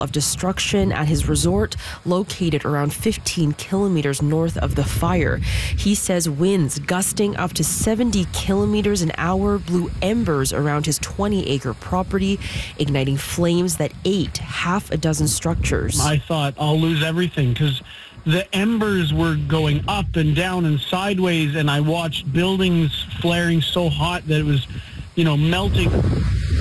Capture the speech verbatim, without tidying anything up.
of destruction at his resort located around fifteen kilometers north of the fire. He says winds gusting up to seventy kilometers an hour blew embers around his twenty-acre property, igniting flames that ate half a dozen structures. I thought I'll lose everything because the embers were going up and down and sideways, and I watched buildings flaring so hot that it was, you know, melting.